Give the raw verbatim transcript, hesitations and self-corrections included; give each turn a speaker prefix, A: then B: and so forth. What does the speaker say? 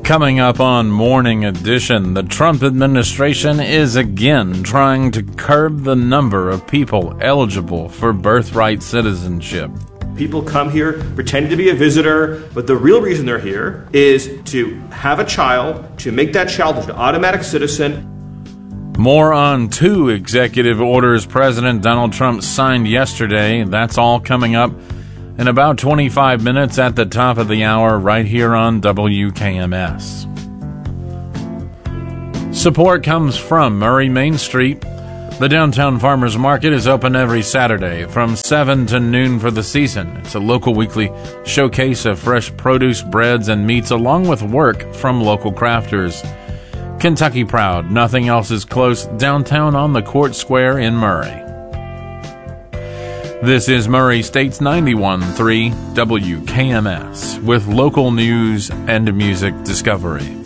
A: Coming up on Morning Edition, the Trump administration is again trying to curb the number of people eligible for birthright citizenship.
B: People come here pretending to be a visitor, but the real reason they're here is to have a child, to make that child an automatic citizen.
A: More on two executive orders President Donald Trump signed yesterday. That's all coming up in about twenty-five minutes at the top of the hour right here on W K M S. Support comes from Murray Main Street. The Downtown Farmers Market is open every Saturday from seven to noon for the season. It's a local weekly showcase of fresh produce, breads, and meats, along with work from local crafters. Kentucky proud, nothing else is close, downtown on the Court Square in Murray. This is Murray State's ninety-one point three W K M S with local news and music discovery.